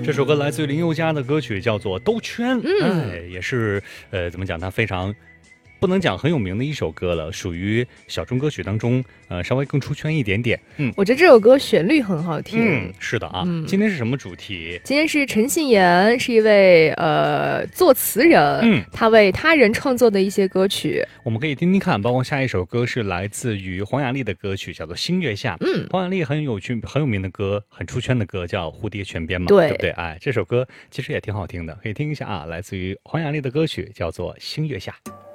这首歌来自于林宥嘉的歌曲，叫做《兜圈》。也是怎么讲，它非常不能讲很有名的一首歌了，属于小众歌曲当中稍微更出圈一点点。 我觉得这首歌旋律很好听。 是的啊。今天是什么主题？ 今天是陈信妍，是一位作词人，他为他人创作的一些歌曲， 我们可以听听看。包括下一首歌是来自于黄雅莉的歌曲，叫做《星月下》。黄雅莉很有名的歌，很出圈的歌叫《蝴蝶泉边》嘛，对不对？这首歌其实也挺好听的，可以听一下啊，来自于黄雅莉的歌曲，叫做《星月下》。